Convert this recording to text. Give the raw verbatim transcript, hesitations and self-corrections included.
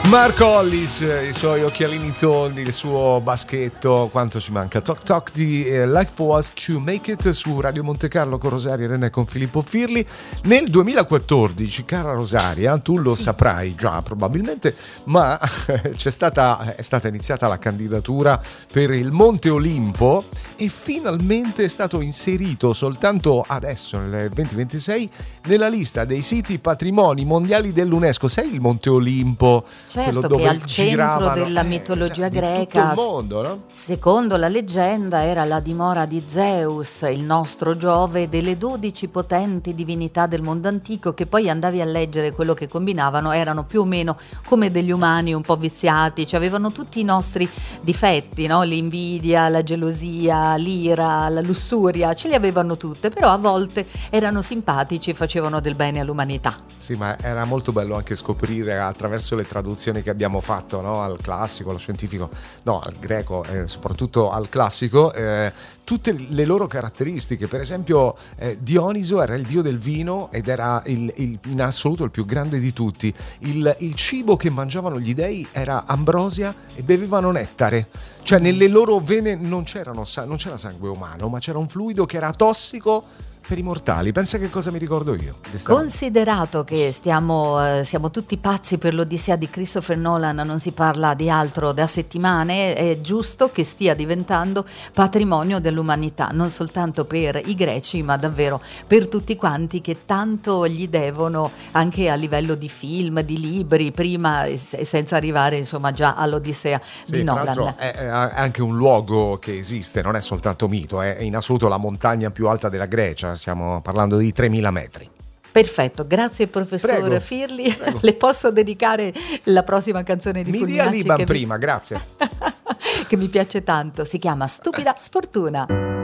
Marco Hollis, i suoi occhialini tondi, il suo baschetto, quanto ci manca. Talk Talk di eh, Life Was to Make It su Radio Monte Carlo con Rosaria Renè e con Filippo Firli. Nel duemilaquattordici, cara Rosaria, tu lo sì. saprai già probabilmente, ma c'è stata, è stata iniziata la candidatura per il Monte Olimpo e finalmente è stato inserito soltanto adesso, nel duemilaventisei, nella lista dei siti patrimoni mondiali dell'UNESCO. Sai il Monte Olimpo? Certo, che al centro della eh, mitologia esatto, greca, di tutto il mondo, no? Secondo la leggenda era la dimora di Zeus, il nostro Giove, delle dodici potenti divinità del mondo antico, che poi andavi a leggere quello che combinavano, erano più o meno come degli umani un po' viziati, cioè avevano tutti i nostri difetti, no? L'invidia, la gelosia, l'ira, la lussuria, ce li avevano tutte, però a volte erano simpatici e facevano del bene all'umanità. Sì, ma era molto bello anche scoprire attraverso le traduzioni che abbiamo fatto, no? Al classico, allo scientifico, no, al greco, eh, soprattutto al classico, eh, tutte le loro caratteristiche. Per esempio eh, Dioniso era il dio del vino ed era il, il, in assoluto il più grande di tutti. Il, il cibo che mangiavano gli dei era ambrosia e bevevano nettare, cioè nelle loro vene non, c'erano, non c'era sangue umano, ma c'era un fluido che era tossico per i mortali. Pensa che cosa mi ricordo io. Considerato che stiamo eh, siamo tutti pazzi per l'Odissea di Christopher Nolan, non si parla di altro da settimane, è giusto che stia diventando patrimonio dell'umanità, non soltanto per i greci, ma davvero per tutti quanti che tanto gli devono, anche a livello di film, di libri, prima e senza arrivare insomma già all'Odissea sì, di Nolan. È, è anche un luogo che esiste, non è soltanto mito, è in assoluto la montagna più alta della Grecia. Stiamo parlando di tremila metri. Perfetto, grazie professor Prego, Firli. prego. Le posso dedicare la prossima canzone di mi Fulminacci dia l'Iban che prima, mi... grazie. che mi piace tanto, si chiama Stupida Sfortuna.